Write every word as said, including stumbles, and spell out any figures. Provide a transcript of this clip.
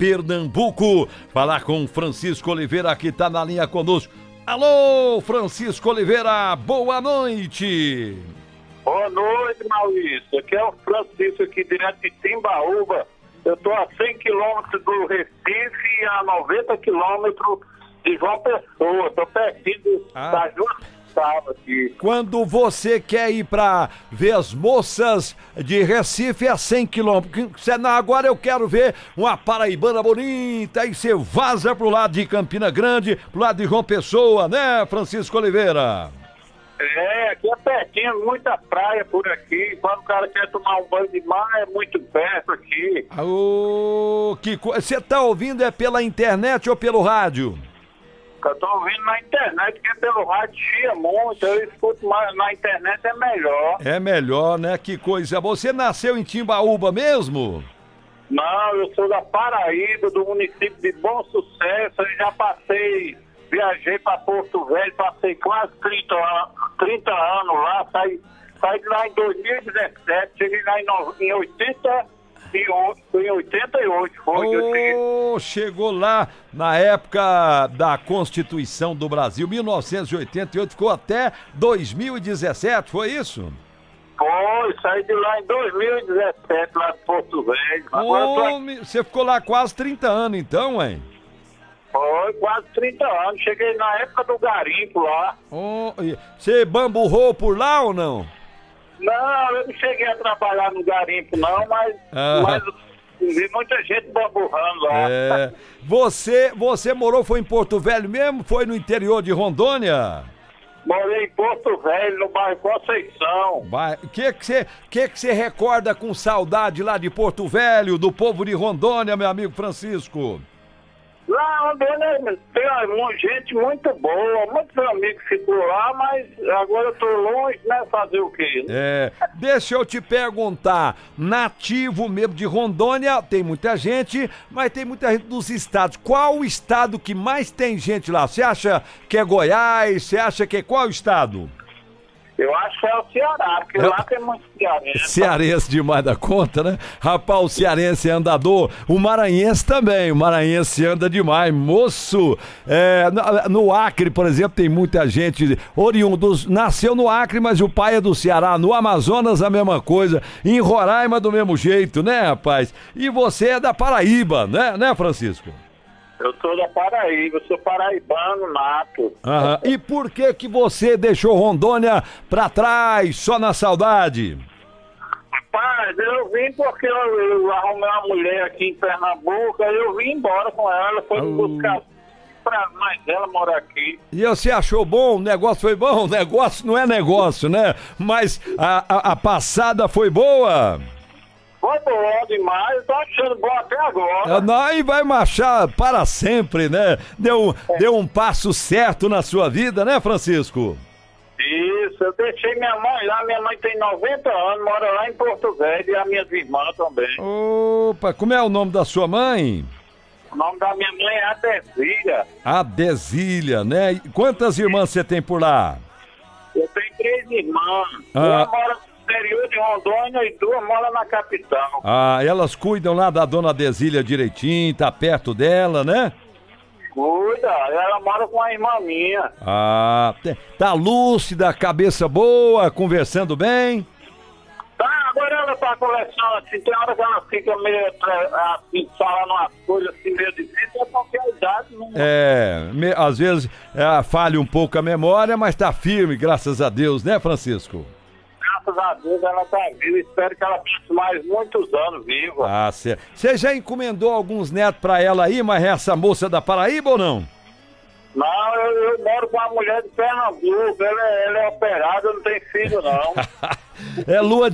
Pernambuco. Falar com Francisco Oliveira, que tá na linha conosco. Alô, Francisco Oliveira, boa noite. Boa noite, Maurício. Aqui é o Francisco, aqui direto de Timbaúba. Eu tô a cem quilômetros do Recife e a noventa quilômetros de João Pessoa. Tô pertinho ah. das duas estados aqui. Quando você quer ir pra ver as moças de Recife, é cem quilômetros. Agora eu quero ver uma paraibana bonita, aí você vaza pro lado de Campina Grande, pro lado de João Pessoa, né, Francisco Oliveira? É, aqui é pertinho, muita praia por aqui. Quando o cara quer tomar um banho de mar, é muito perto aqui. Ô, que coisa. Você tá ouvindo é pela internet ou pelo rádio? Eu tô ouvindo na internet, porque pelo rádio chia muito. Eu escuto mais na internet, é melhor. É melhor, né? Que coisa. Você nasceu em Timbaúba mesmo? Não, eu sou da Paraíba, do município de Bom Sucesso. Eu já passei... Viajei para Porto Velho, passei quase trinta anos lá, saí, saí de lá em dois mil e dezessete, cheguei lá em, no, em oitenta e oito, em oitenta e oito foi. Oh, chegou lá na época da Constituição do Brasil, mil novecentos e oitenta e oito, ficou até dois mil e dezessete, foi isso? Foi, saí de lá em dois mil e dezessete, lá de Porto Velho. Oh, tô... Você ficou lá quase trinta anos então, hein? Foi, quase trinta anos. Cheguei na época do garimpo lá. Oh, você bamburrou por lá ou não? Não, eu não cheguei a trabalhar no garimpo não, mas, ah. mas vi muita gente bamburrando lá. É. Você, você morou, foi em Porto Velho mesmo? Foi no interior de Rondônia? Morei em Porto Velho, no bairro Conceição. O que que você que que você recorda com saudade lá de Porto Velho, do povo de Rondônia, meu amigo Francisco? Lá onde tem gente muito boa, muitos amigos ficou lá, mas agora eu tô longe, né? Fazer o quê? É, deixa eu te perguntar, nativo mesmo de Rondônia, tem muita gente, mas tem muita gente dos estados. Qual o estado que mais tem gente lá? Você acha que é Goiás? Você acha que é qual estado? Eu acho que é o Ceará, porque é. lá tem muito cearense. Cearense demais da conta, né? Rapaz, o cearense é andador, o maranhense também, o maranhense anda demais, moço. É, no Acre, por exemplo, tem muita gente oriundos, nasceu no Acre, mas o pai é do Ceará. No Amazonas, a mesma coisa. Em Roraima, do mesmo jeito, né, rapaz? E você é da Paraíba, né, né, Francisco? Eu sou da Paraíba, eu sou paraibano nato. Aham. E por que que você deixou Rondônia pra trás, só na saudade? Rapaz, eu vim porque eu, eu arrumei uma mulher aqui em Pernambuco, aí eu vim embora com ela, ela foi me uh. buscar pra mais dela morar aqui. E você achou bom? O negócio foi bom? O negócio não é negócio, né? Mas a, a, a passada foi boa? Foi bom demais, tô achando bom até agora. Não, e vai marchar para sempre, né? Deu, é. deu um passo certo na sua vida, né, Francisco? Isso, eu deixei minha mãe lá, minha mãe tem noventa anos, mora lá em Porto Velho e as minhas irmãs também. Opa, como é o nome da sua mãe? O nome da minha mãe é Adesília. Adesília, né? E quantas irmãs você tem por lá? Eu tenho três irmãs. Ah. Uma mora interior de Rondônia e duas moram na capital. Ah, elas cuidam lá da dona Desília direitinho, tá perto dela, né? Cuida, ela mora com a irmã minha. Ah, tá lúcida, cabeça boa, conversando bem? Tá, agora ela tá conversando assim, tem hora que ela fica meio assim, falando umas coisas assim, meio difícil, é porque a idade não... É, me, às vezes é, falha um pouco a memória, mas tá firme, graças a Deus, né, Francisco? Graças a Deus ela tá viva, espero que ela passe mais muitos anos viva. Ah, certo. Você já encomendou alguns netos pra ela aí, mas essa moça da Paraíba ou não? Não, eu, eu moro com uma mulher de Pernambuco, ela, ela é operada, não tem filho não. É lua